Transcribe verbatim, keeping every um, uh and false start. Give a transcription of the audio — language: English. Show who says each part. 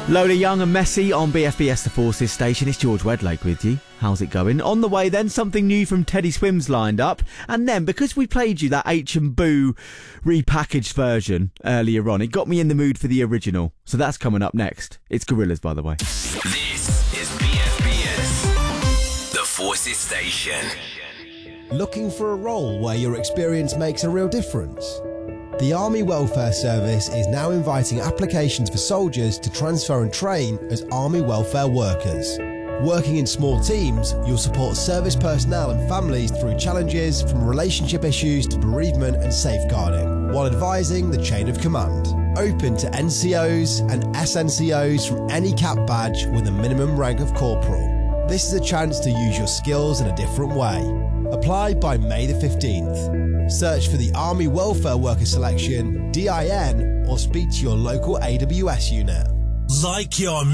Speaker 1: Lola Young and Messi on B F B S The Forces station. It's George Wedlake with you. How's it going? On the way then, something new from Teddy Swims lined up. And then, because we played you that H and Boo repackaged version earlier on, it got me in the mood for the original. So that's coming up next. It's Gorillaz, by the way.
Speaker 2: This is B F B S The Forces station.
Speaker 3: Looking for a role where your experience makes a real difference? The Army Welfare Service is now inviting applications for soldiers to transfer and train as Army welfare workers. Working in small teams, you'll support service personnel and families through challenges from relationship issues to bereavement and safeguarding, while advising the chain of command. Open to N C Os and S N C Os from any cap badge with a minimum rank of corporal. This is a chance to use your skills in a different way. Apply by May the fifteenth. Search for the Army Welfare Worker Selection, D I N, or speak to your local A W S unit.
Speaker 4: Like your